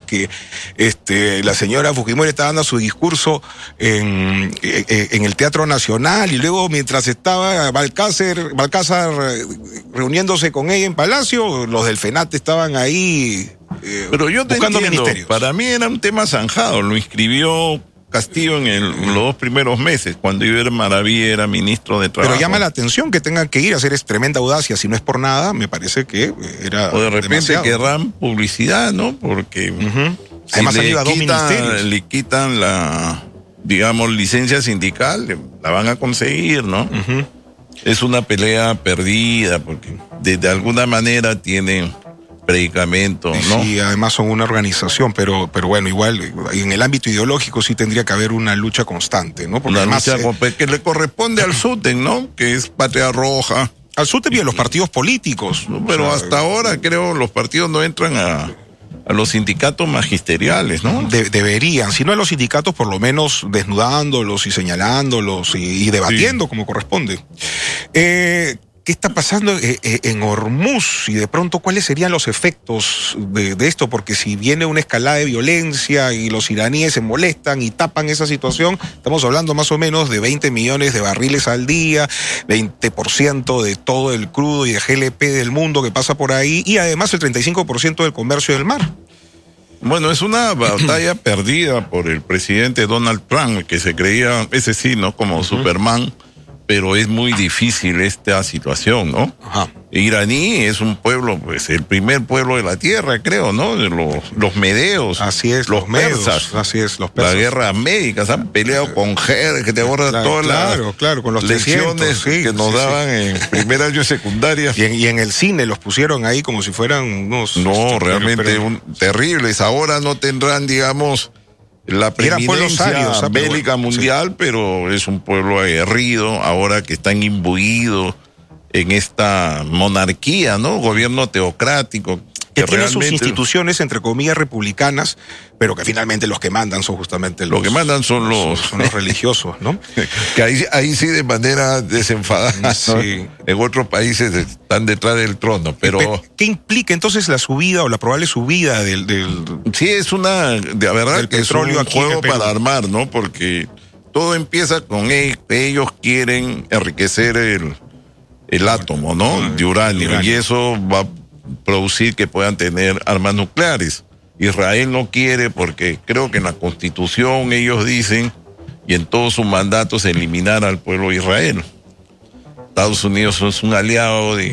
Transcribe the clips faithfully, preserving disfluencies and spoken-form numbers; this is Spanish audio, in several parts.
que este, la señora Fujimori estaba dando su discurso en, en, en el Teatro Nacional, y luego mientras estaba Balcázar, Balcázar reuniéndose con ella en Palacio, los del FENAT estaban ahí eh, Pero yo te buscando entiendo, ministerios. Para mí era un tema zanjado, lo inscribió Castillo en el, los dos primeros meses, cuando Iber Maravilla era ministro de Trabajo. Pero llama la atención que tengan que ir a hacer es tremenda audacia, si no es por nada, me parece que era O de repente demasiado. querrán publicidad, ¿no? Porque Uh-huh. si Además le han ido a dos quitan, ministerios. le quitan la, digamos, licencia sindical, la van a conseguir, ¿no? Uh-huh. Es una pelea perdida, porque de, de alguna manera tienen predicamento, ¿no? Sí, además son una organización, pero, pero bueno, igual en el ámbito ideológico sí tendría que haber una lucha constante, ¿no? Porque Una además, lucha eh, con- que le corresponde al SUTEN, ¿no? Que es Patria Roja. al SUTEP y a los partidos políticos. ¿no? Pero O sea, hasta ahora creo los partidos no entran a, a los sindicatos magisteriales, ¿no? de- deberían, si no a los sindicatos, por lo menos desnudándolos y señalándolos y, y debatiendo como corresponde. Eh, ¿Qué está pasando eh, eh, en Hormuz? Y de pronto, ¿cuáles serían los efectos de, de esto? Porque si viene una escalada de violencia y los iraníes se molestan y tapan esa situación, estamos hablando más o menos de veinte millones de barriles al día, veinte por ciento de todo el crudo y de G L P del mundo que pasa por ahí, y además el treinta y cinco por ciento del comercio del mar. Bueno, es una batalla perdida por el presidente Donald Trump, que se creía, ese sí, ¿no? Como uh-huh. Superman, pero es muy difícil esta situación, ¿no? Ajá. Iraní es un pueblo, pues el primer pueblo de la tierra, creo, ¿no? De los, los medeos. Así es, los, los medos, persas. así es, los persas. La guerra médica, se han peleado con Ger, que te borra Claro, todas claro, las claro, con los lecciones trescientos, sí, que nos sí, daban sí. en primer año de secundaria. Y en, y en el cine los pusieron ahí como si fueran unos... No, este, realmente pero- un, terribles. Ahora no tendrán, digamos, la Y eran pueblos preeminencia áridos, ¿sabes? Pero bélica bueno, mundial, sí. pero es un pueblo aguerrido, ahora que están imbuidos en esta monarquía, ¿no? Gobierno teocrático. que tiene sus realmente instituciones, entre comillas, republicanas, pero que finalmente los que mandan son justamente los... Lo que mandan son los... son los religiosos, ¿no? Que ahí, ahí sí de manera desenfadada, Sí. ¿no? En otros países están detrás del trono, pero... ¿Qué implica entonces la subida o la probable subida del... del... Sí, es una, de verdad Del que es petróleo un aquí en el juego Perú? para armar, ¿no? Porque todo empieza con ellos, ellos quieren enriquecer el, el átomo, ¿no? De uranio, uranio. y eso va a producir que puedan tener armas nucleares. Israel no quiere porque creo que en la Constitución ellos dicen, y en todos sus mandatos, eliminar al pueblo de Israel. Estados Unidos es un aliado de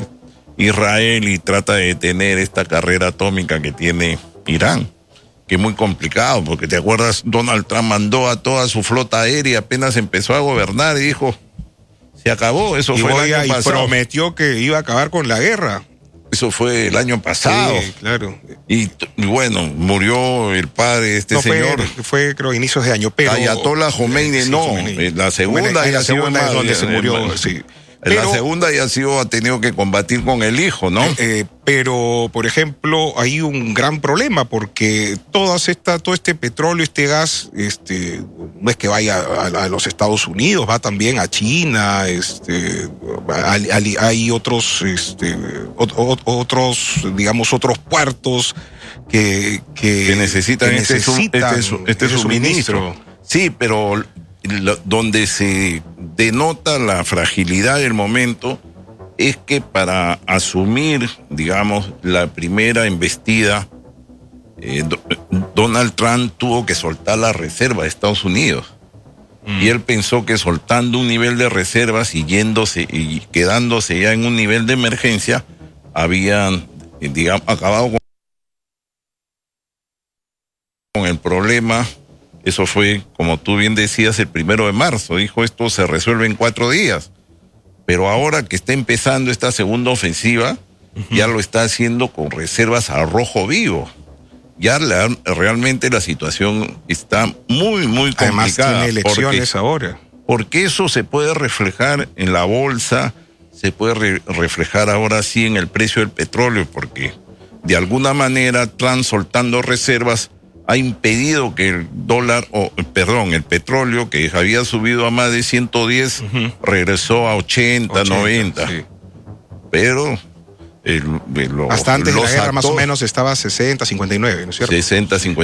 Israel y trata de detener esta carrera atómica que tiene Irán, que es muy complicado, porque te acuerdas, Donald Trump mandó a toda su flota aérea, apenas empezó a gobernar y dijo, se acabó, eso Y, fue voy el a- año y pasado. prometió que iba a acabar con la guerra. Eso fue el año pasado. Sí, claro. Y, t- y bueno, murió el padre de este No, fue, señor. fue, creo, inicios de año, pero... Ayatollah Khomeini, Sí, no, Khomeini. eh, la segunda Khomeini, ya la ha sido segunda es más- donde se eh, murió, bueno, sí. En la Pero- segunda ya ha sido, ha tenido que combatir con el hijo, ¿no? Eh, pero, por ejemplo, hay un gran problema porque todas esta, todo este petróleo, este gas, este, no es que vaya a, a los Estados Unidos, va también a China, este, hay, hay- hay otros, este, ot- ot- otros, digamos, otros puertos que, que, que necesitan, que este, su- necesitan este, su- este ese suministro. Sí, pero lo- donde se denota la fragilidad del momento es que para asumir, digamos, la primera embestida, eh, Do- Donald Trump tuvo que soltar la reserva de Estados Unidos. Mm. Y él pensó que soltando un nivel de reservas y yéndose y quedándose ya en un nivel de emergencia, habían, eh, digamos, acabado con con el problema. Eso fue, como tú bien decías, el primero de marzo. Dijo, esto se resuelve en cuatro días. Pero ahora que está empezando esta segunda ofensiva, uh-huh. ya lo está haciendo con reservas a rojo vivo. Ya la, realmente la situación está muy, muy complicada. Además tiene elecciones porque, ahora. Porque eso se puede reflejar en la bolsa, se puede re- reflejar ahora sí en el precio del petróleo, porque de alguna manera, Trump soltando reservas, ha impedido que el dólar, o perdón, el petróleo, que había subido a más de ciento diez, uh-huh. regresó a ochenta, ochenta noventa. Sí. Pero el, el, hasta antes de la guerra actos, más o menos estaba a sesenta, cincuenta y nueve, ¿no es cierto? sesenta, cincuenta